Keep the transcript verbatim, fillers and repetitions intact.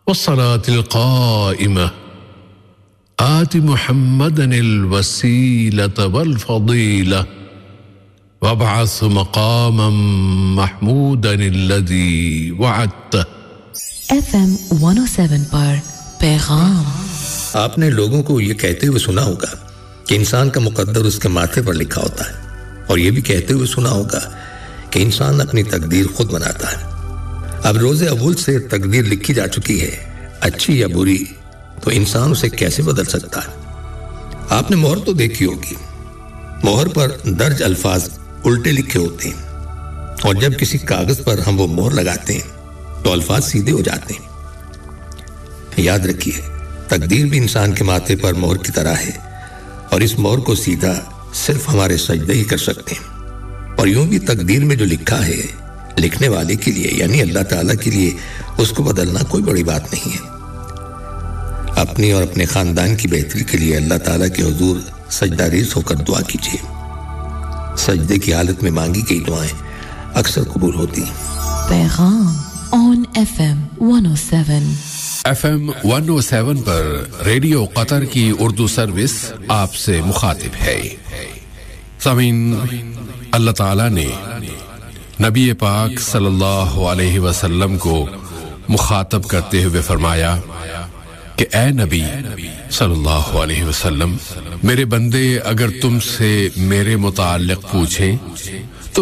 والصلاة القائمة آت محمدا الوسيلة والفضيلة وابعث مقاما محمودا الذي وعدته. ایف ایم ون او سیون پر پیغام. آپ نے لوگوں کو یہ کہتے ہوئے سنا ہوگا کہ انسان کا مقدر اس کے ماتھے پر لکھا ہوتا ہے، اور یہ بھی کہتے ہوئے سنا ہوگا کہ انسان اپنی تقدیر خود بناتا ہے. اب روز اول سے تقدیر لکھی جا چکی ہے، اچھی یا بری، تو انسان اسے کیسے بدل سکتا ہے؟ آپ نے مہر تو دیکھی ہوگی. مہر پر درج الفاظ الٹے لکھے ہوتے ہیں، اور جب کسی کاغذ پر ہم وہ مہر لگاتے ہیں تو الفاظ سیدھے ہو جاتے ہیں. یاد رکھیے، تقدیر بھی انسان کے ماتھے پر مہر کی طرح ہے، اور اس مہر کو سیدھا صرف ہمارے سجدے ہی کر سکتے ہیں. اور یوں بھی تقدیر میں جو لکھا ہے، لکھنے والے کے لیے یعنی اللہ تعالیٰ کے لیے اس کو بدلنا کوئی بڑی بات نہیں ہے. اپنی اور اپنے خاندان کی بہتری کے لیے اللہ تعالیٰ کے حضور سجدہ ریز ہو کر دعا کیجیے. سجدے کی حالت میں مانگی گئی دعائیں اکثر قبول ہوتی ہیں. پیغام آن ایف ایم ون او سیون. ایف ایم ون او سیون پر ریڈیو قطر کی اردو سروس آپ سے مخاطب ہے. سامعین، اللہ تعالیٰ نے نبی پاک صلی اللہ علیہ وسلم کو مخاطب کرتے ہوئے فرمایا کہ اے نبی صلی اللہ علیہ وسلم، میرے بندے اگر تم سے میرے متعلق پوچھیں